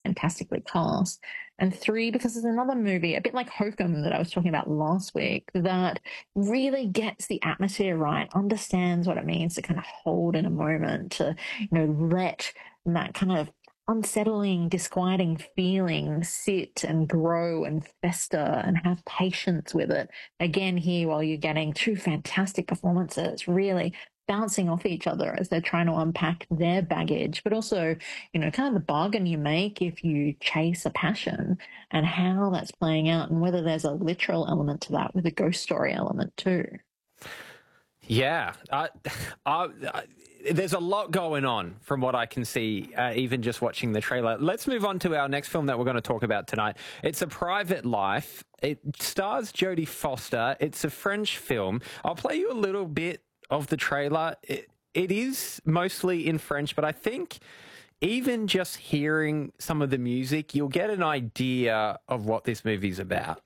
fantastically cast. And 3, because there's another movie, a bit like Hokum that I was talking about last week, that really gets the atmosphere right, understands what it means to kind of hold in a moment, to, let that kind of unsettling, disquieting feeling sit and grow and fester and have patience with it. Again, here, while you're getting 2 fantastic performances, really bouncing off each other as they're trying to unpack their baggage, but also, kind of the bargain you make if you chase a passion and how that's playing out and whether there's a literal element to that with a ghost story element too. Yeah. There's a lot going on from what I can see, even just watching the trailer. Let's move on to our next film that we're going to talk about tonight. It's A Private Life. It stars Jodie Foster. It's a French film. I'll play you a little bit of the trailer. It is mostly in French, but I think even just hearing some of the music, you'll get an idea of what this movie's about.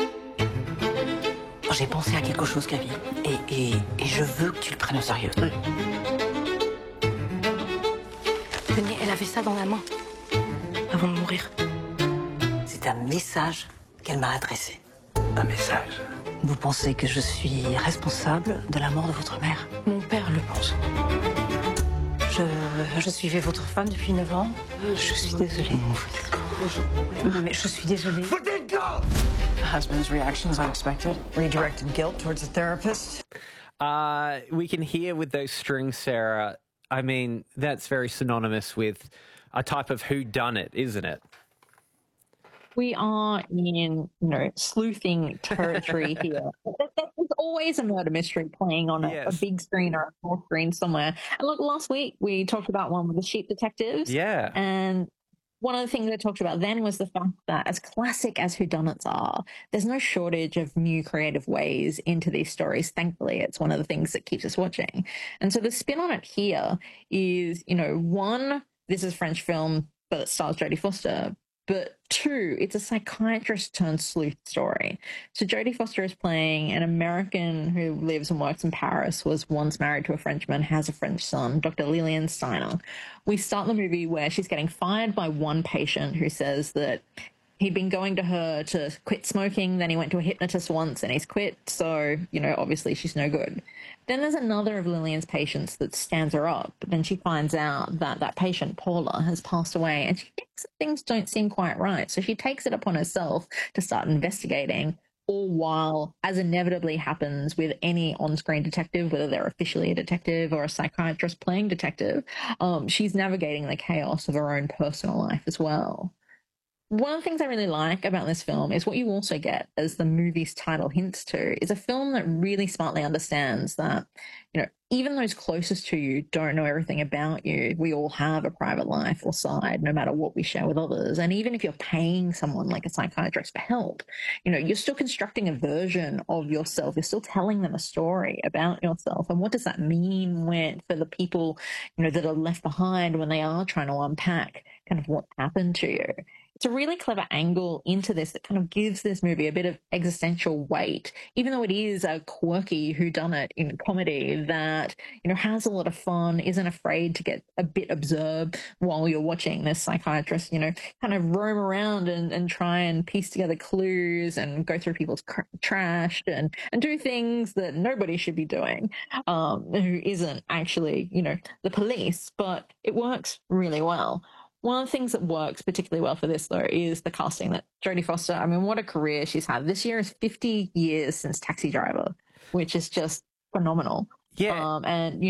J'ai pensé à quelque chose, Gabi, et je veux que tu le prennes au sérieux. Tenez, elle avait ça dans la main, avant de mourir. C'est un message qu'elle m'a adressé. Un message? Vous pensez que je suis responsable de la mort de votre mère? Mon père le pense. Je suivais votre femme depuis 9 ans. Je suis désolée. Non, mais je suis désolée. The husband's reactions unexpected. Redirected guilt towards a therapist. We can hear with those strings, Sarah. I mean, that's very synonymous with a type of whodunit, isn't it? We are in, sleuthing territory here. There's always a murder mystery playing on a big screen or a small screen somewhere. And look, last week we talked about one with the Sheep Detectives. Yeah. And one of the things I talked about then was the fact that as classic as whodunits are, there's no shortage of new creative ways into these stories. Thankfully, it's one of the things that keeps us watching. And so the spin on it here is, one, this is a French film, but it stars Jodie Foster. But 2, it's a psychiatrist turned sleuth story. So Jodie Foster is playing an American who lives and works in Paris, was once married to a Frenchman, has a French son, Dr. Lillian Steiner. We start the movie where she's getting fired by one patient who says that he'd been going to her to quit smoking, then he went to a hypnotist once and he's quit, so, obviously she's no good. Then there's another of Lillian's patients that stands her up, but then she finds out that that patient, Paula, has passed away, and she thinks that things don't seem quite right, so she takes it upon herself to start investigating, all while, as inevitably happens with any on-screen detective, whether they're officially a detective or a psychiatrist playing detective, she's navigating the chaos of her own personal life as well. One of the things I really like about this film is what you also get, as the movie's title hints to, is a film that really smartly understands that, even those closest to you don't know everything about you. We all have a private life or side, no matter what we share with others. And even if you're paying someone like a psychiatrist for help, you're still constructing a version of yourself. You're still telling them a story about yourself. And what does that mean for the people, that are left behind when they are trying to unpack kind of what happened to you? It's a really clever angle into this that kind of gives this movie a bit of existential weight, even though it is a quirky whodunit comedy that, has a lot of fun, isn't afraid to get a bit absurd while you're watching this psychiatrist, kind of roam around and try and piece together clues and go through people's trash and do things that nobody should be doing, who isn't actually, the police, but it works really well. One of the things that works particularly well for this, though, is the casting. That Jodie Foster, I mean, what a career she's had. This year is 50 years since Taxi Driver, which is just phenomenal. Yeah.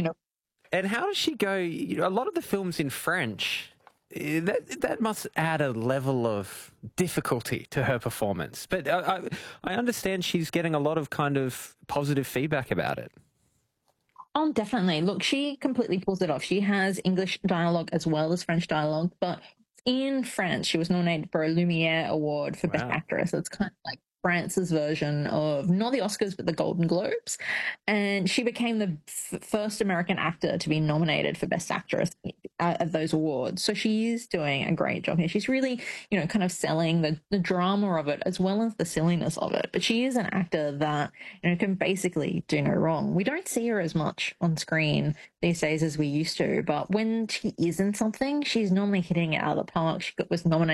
And how does she go? A lot of the films in French, that must add a level of difficulty to her performance. But I understand she's getting a lot of kind of positive feedback about it. Oh, definitely. Look, she completely pulls it off. She has English dialogue as well as French dialogue, but in France, she was nominated for a Lumiere Award for Best Actress. It's kind of like France's version of not the Oscars, but the Golden Globes. And she became the first American actor to be nominated for Best Actress at those awards. So she is doing a great job here. She's really, kind of selling the drama of it as well as the silliness of it. But she is an actor that, can basically do no wrong. We don't see her as much on screen these days as we used to, but when she is in something, she's normally hitting it out of the park. She was nominated